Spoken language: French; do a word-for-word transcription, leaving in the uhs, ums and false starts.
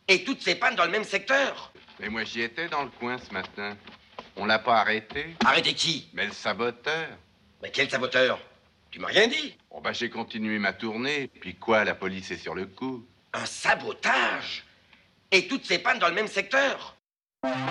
Et toutes ces pannes dans le même secteur. Mais moi, j'y étais dans le coin ce matin. On l'a pas arrêté. Arrêtez qui? Mais le saboteur. Mais quel saboteur? Tu m'as rien dit. Bon, bah, j'ai continué ma tournée. Puis quoi, la police est sur le coup. Un sabotage? Et toutes ces pannes dans le même secteur.